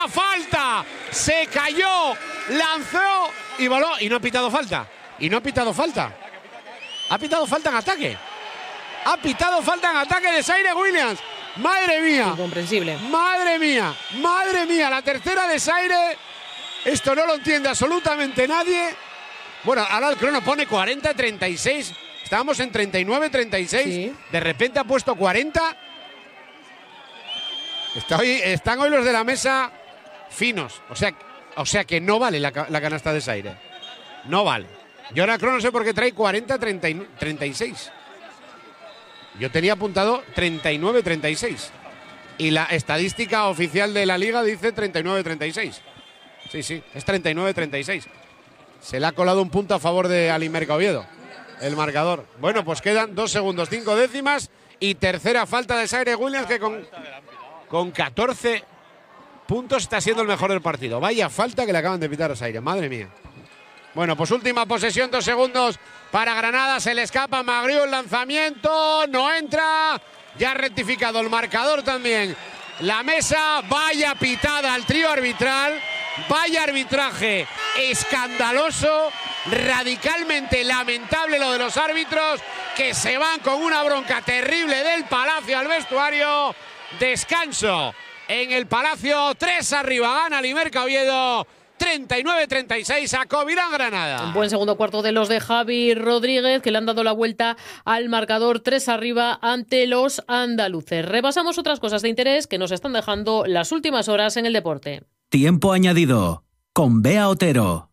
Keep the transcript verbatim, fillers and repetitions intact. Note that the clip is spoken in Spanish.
Falta, se cayó, lanzó y voló y no ha pitado falta. Y no ha pitado falta. Ha pitado falta en ataque. Ha pitado falta en ataque de Zaire Williams. Madre mía. Incomprensible. Madre mía, madre mía. La tercera de Zaire. Esto no lo entiende absolutamente nadie. Bueno, ahora el crono pone cuarenta treinta y seis. Estábamos en treinta y nueve treinta y seis. Sí. De repente ha puesto cuarenta. Está hoy, están hoy los de la mesa finos. O sea, o sea que no vale la, la canasta de Zaire. No vale. Yo ahora crono no sé por qué trae cuarenta treinta y seis. Yo tenía apuntado treinta y nueve treinta y seis. Y la estadística oficial de la liga dice treinta y nueve treinta y seis. Sí, sí, es treinta y nueve treinta y seis. Se le ha colado un punto a favor de Ali Mercoviedo, el marcador. Bueno, pues quedan dos segundos, cinco décimas. Y tercera falta de Zaire Williams, que con, con catorce puntos está siendo el mejor del partido. Vaya falta que le acaban de pitar a Zaire, madre mía. Bueno, pues última posesión, dos segundos para Granada. Se le escapa Magriu, el lanzamiento, no entra. Ya ha rectificado el marcador también. La mesa, vaya pitada al trío arbitral. Vaya arbitraje escandaloso, radicalmente lamentable lo de los árbitros, que se van con una bronca terrible del Palacio al vestuario. Descanso en el Palacio, tres arriba, gana Ali Mercoviedo. treinta y nueve treinta y seis a Covirán Granada. Un buen segundo cuarto de los de Javi Rodríguez, que le han dado la vuelta al marcador, tres arriba ante los andaluces. Repasamos otras cosas de interés que nos están dejando las últimas horas en el deporte. Tiempo añadido con Bea Otero.